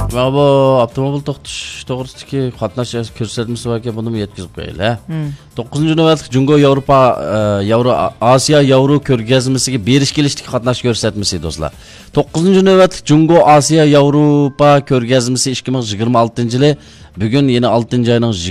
Mana bu avtomobil to'g'risidagi qatnash ko'rsatmasi bor ekan, buni yetkazib qo'yaylik. 9-navbatlik Jungo Osiyo Yevro ko'rgazmasiga berish kelishlik qatnash ko'rsatmasi do'stlar. 9-navbatlik Jungo Osiyo Yevropa ko'rgazmasi 2026-yil bugun yeni 6-oyning